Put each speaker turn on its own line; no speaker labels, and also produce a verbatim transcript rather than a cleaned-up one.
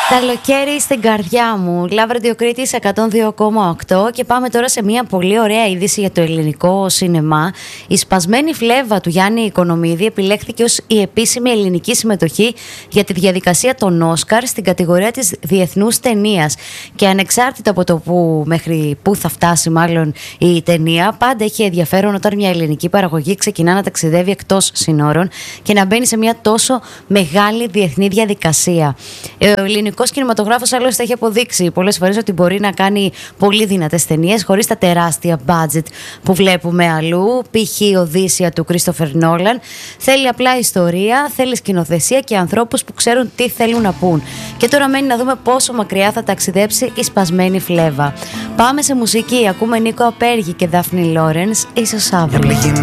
Καλοκαίρι στην καρδιά μου. Love Radio Κρήτης εκατόν δύο κόμμα οκτώ. Και πάμε τώρα σε μια πολύ ωραία είδηση για το ελληνικό σινεμά. Η σπασμένη φλέβα του Γιάννη Οικονομίδη επιλέχθηκε ως η επίσημη ελληνική συμμετοχή για τη διαδικασία των Όσκαρ στην κατηγορία της διεθνούς ταινίας. Και ανεξάρτητα από το που μέχρι πού θα φτάσει μάλλον η ταινία, πάντα έχει ενδιαφέρον όταν μια ελληνική παραγωγή ξεκινά να ταξιδεύει εκτός συνόρων και να μπαίνει σε μια τόσο μεγάλη διεθνή διαδικασία. Ο ελληνικός κινηματογράφος άλλωστε έχει αποδείξει πολλές φορές ότι μπορεί να κάνει πολύ δυνατές ταινίες χωρίς τα τεράστια budget που βλέπουμε αλλού. Π.χ. η Οδύσσεια του Κρίστοφερ Νόλαν. Θέλει απλά ιστορία, θέλει σκηνοθεσία και ανθρώπους που ξέρουν τι θέλουν να πούν. Και τώρα μένει να δούμε πόσο μακριά θα ταξιδέψει η σπασμένη φλέβα. Πάμε σε μουσική. Ακούμε Νίκο Απέργη και Δάφνη Λόρενς. Ίσως αύριο.